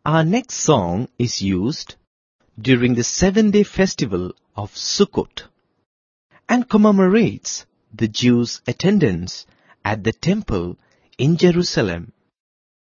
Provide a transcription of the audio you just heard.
Our next song is used during the 7-day festival of Sukkot and commemorates the Jews' attendance at the temple in Jerusalem.